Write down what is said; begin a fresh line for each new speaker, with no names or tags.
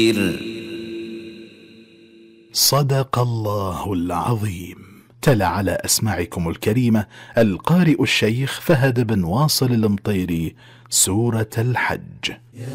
صدق الله العظيم. تلا على أسماعكم الكريمة القارئ الشيخ فهد بن واصل المطيري سورة الحج.